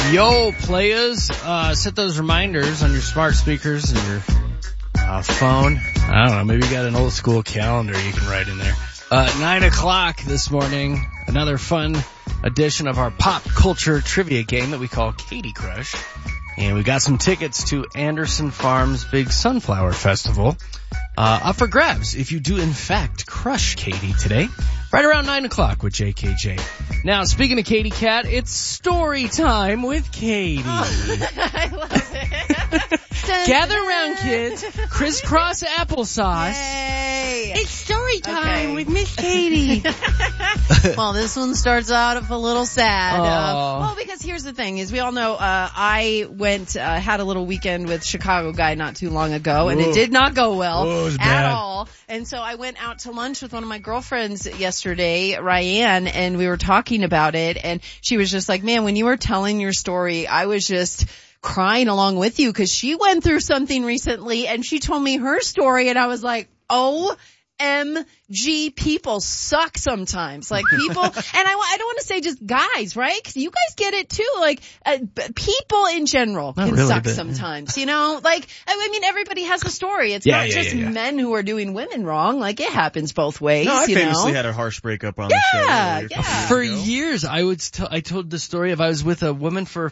Yo, players, set those reminders on your smart speakers and your phone. I don't know, maybe you got an old school calendar you can write in there. 9 o'clock this morning, another fun edition of our pop culture trivia game that we call Katie Crush. And we got some tickets to Anderson Farms Big Sunflower Festival up for grabs if you do in fact crush Katie today, right around 9 o'clock with JKJ. Now, speaking of Katie Cat, it's story time with Katie. Oh, I love it. Gather around, kids. Crisscross applesauce. Yay. It's story time with Miss Katie. Well, this one starts out a little sad. Oh. Well, because here's the thing, is we all know I had a little weekend with Chicago Guy not too long ago, and it did not go well at all. And so I went out to lunch with one of my girlfriends yesterday, Ryan, and we were talking about it, and she was just like, man, when you were telling your story, I was just crying along with you because she went through something recently and she told me her story and I was like, OMG, people suck sometimes. Like people, and I don't want to say just guys, right? Cause you guys get it too. Like, people in general can suck sometimes, you know? Like, I mean, everybody has a story. It's not just men who are doing women wrong. Like, it happens both ways, No, I you famously know? had a harsh breakup on the show. Yeah. For years, I told the story of I was with a woman for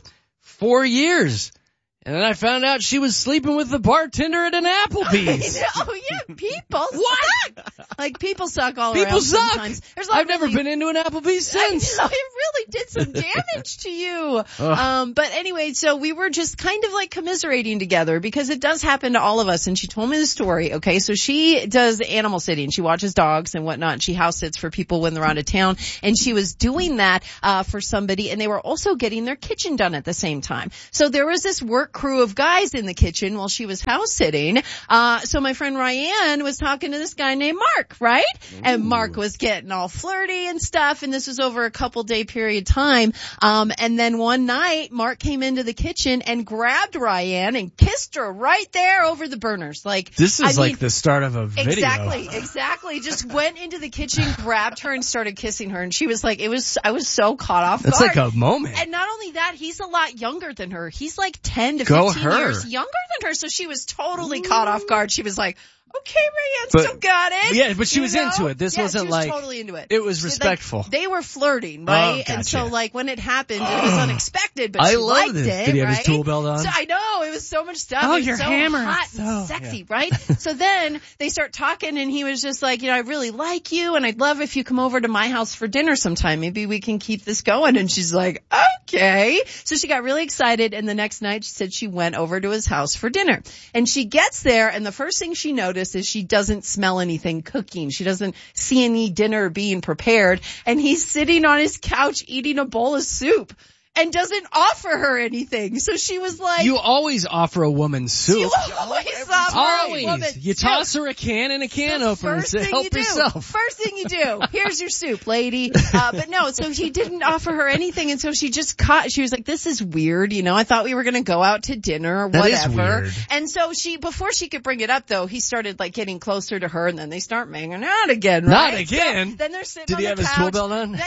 4 years. And then I found out she was sleeping with the bartender at an Applebee's. Oh yeah, people suck. Like people suck all People around suck. sometimes. I've never been into an Applebee's since. I know, it really did some damage to you. But anyway, so we were just kind of like commiserating together because it does happen to all of us. And she told me the story. Okay, so she does animal sitting. She watches dogs and whatnot. And she house sits for people when they're out of town. And she was doing that for somebody, and they were also getting their kitchen done at the same time. So there was this work crew of guys in the kitchen while she was house sitting. So my friend Ryan was talking to this guy named Mark, right? Ooh. And Mark was getting all flirty and stuff, and this was over a couple day period time. And then one night, Mark came into the kitchen and grabbed Ryan and kissed her right there over the burners. Like, this is like the start of a video. Exactly. Just went into the kitchen, grabbed her, and started kissing her. And she was like, I was so caught off guard. It's like a moment. And not only that, he's a lot younger than her. He's like 10 to 15 years younger than her. So she was totally caught off guard. She was like, okay, Rayanne, still got it. Yeah, but she was into it. This wasn't she was like totally into it. It was respectful. Like, they were flirting, right? Gotcha. And so like when it happened, it was unexpected, but she liked it. Did he have his tool belt on? So I know, it was so much stuff. Oh, it was your so hammer. hot and sexy, right? So then they start talking, and he was just like, you know, I really like you, and I'd love if you come over to my house for dinner sometime. Maybe we can keep this going. And she's like, okay. So she got really excited, and the next night she said she went over to his house for dinner. And she gets there, and the first thing she noticed is she doesn't smell anything cooking. She doesn't see any dinner being prepared. And he's sitting on his couch eating a bowl of soup and doesn't offer her anything. So she was like... You always offer a woman soup. You always offer a woman You toss her a can and a can opener and say, help yourself. First thing you do. Here's your soup, lady. But no, so he didn't offer her anything. And so she just she was like, this is weird. You know, I thought we were going to go out to dinner or whatever. That is weird. And so before she could bring it up though, he started like getting closer to her, and then they start banging out again, right? Not again. So then they're sitting on the couch. Did he have his tool belt on?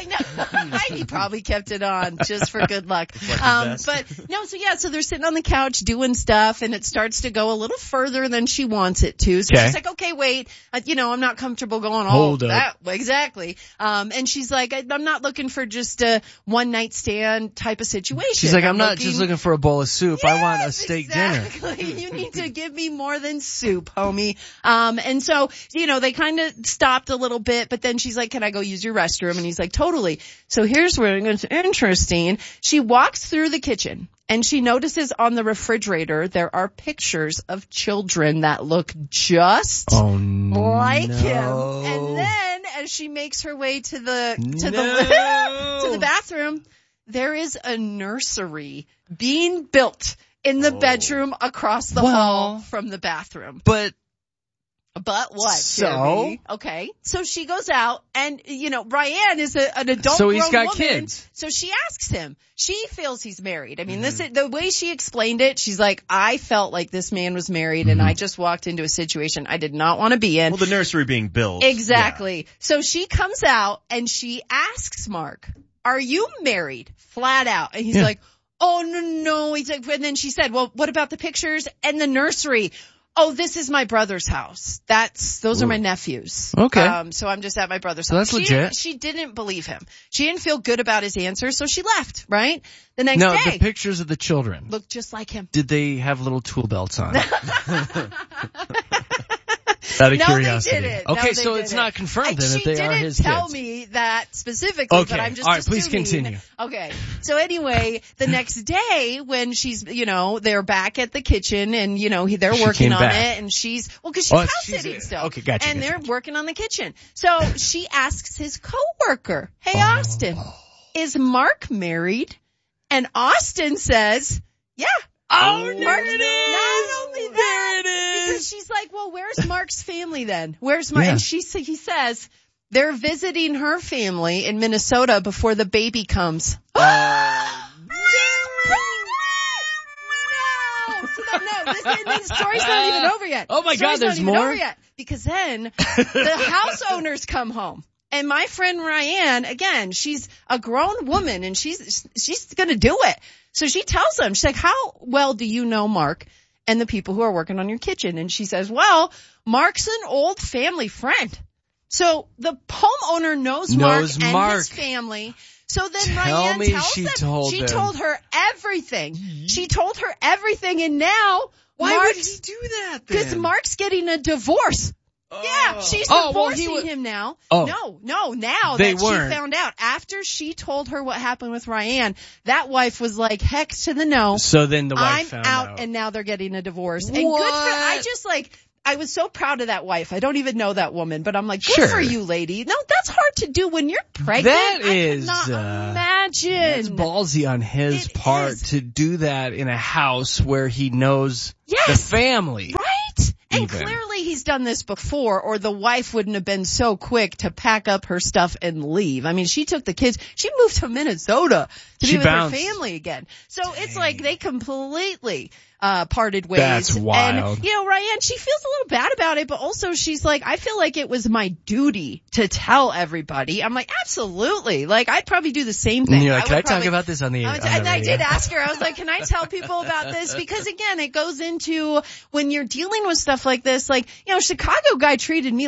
He probably kept it on just for good luck. But no, so they're sitting on the couch doing stuff, and it starts to go a little further than she wants it to. So she's like, okay, wait, I'm not comfortable going all that way. Exactly. And she's like, I'm not looking for just a one night stand type of situation. She's like, I'm not just looking for a bowl of soup. Yes, I want a steak dinner. You need to give me more than soup, homie. And so, they kind of stopped a little bit, but then she's like, can I go use your restroom? And he's like, totally. So here's where it's interesting. She walks through the kitchen, and she notices on the refrigerator there are pictures of children that look just like him. And then as she makes her way to the bathroom, there is a nursery being built in the bedroom across the hall from the bathroom. But what, so? Jimmy? Okay. So she goes out, and, Ryan is an adult So he's got woman, kids. So she asks him. She feels he's married. I mean, this is the way she explained it. She's like, I felt like this man was married, and I just walked into a situation I did not want to be in. Well, the nursery being built. Exactly. Yeah. So she comes out, and she asks Mark, are you married? Flat out. And he's like, Oh, no. He's like, and then she said, well, what about the pictures and the nursery? Oh, this is my brother's house. Those are my nephews. Okay. So I'm just at my brother's So house. that's legit. She didn't believe him. She didn't feel good about his answer, so she left, right? The next No, day. the pictures of the children. Looked just like him. Did they have little tool belts on? Out of No, curiosity. they didn't. Okay, No, so they it's didn't. not confirmed then that She they are his didn't tell kids. me that specifically, Okay. but I'm just All right, please assuming. continue. Okay. So anyway, the next day when she's, they're back at the kitchen and, they're She working came on back. it and she's, cause she's Oh, house she's sitting it. still. Okay, gotcha, And gotcha, they're gotcha. working on the kitchen. So she asks his coworker, hey, Austin, is Mark married? And Austin says, yeah. Oh, Mark's, there it is. not only that, There it is. because she's like, well, where's Mark's family then? Where's Mark? Yeah. And he says, they're visiting her family in Minnesota before the baby comes. No! The story's not even over yet. Oh my The God, story's there's not even more? over yet. Because then the house owners come home. And my friend Ryan, again, she's a grown woman and she's gonna do it. So she tells them, she's like, how well do you know Mark and the people who are working on your kitchen? And she says, well, Mark's an old family friend. So the homeowner knows Mark and his family. So then Tell Ryan me tells she them, told she them. told her everything. She told her everything and now Why would Mark's, he do that then? because Mark's getting a divorce. Yeah, she's Oh, well, divorcing him now. Oh. No, now They that weren't. she found out. After she told her what happened with Ryan, that wife was like, heck to the no. So then the wife I'm found out, and now they're getting a divorce. And good for, What? I was so proud of that wife. I don't even know that woman, but I'm like, good Sure. for you, lady. No, that's hard to do when you're pregnant. That I is, could not That's imagine. ballsy on his It part is. to do that in a house where he knows the Yes. family. Right? And Even. clearly he's done this before, or the wife wouldn't have been so quick to pack up her stuff and leave. I mean, she took the kids, she moved to Minnesota to She be with bounced. her family again. So it's like they completely parted ways. That's wild. And, Ryan, she feels a little bad about it, but also she's like, I feel like it was my duty to tell everybody. I'm like, absolutely. Like, I'd probably do the same thing. And you're like, can I would talk probably- about this on the on the and I radio? did ask her, I was like, can I tell people about this? Because again, it goes into when you're dealing with stuff like this, like, Chicago guy treated me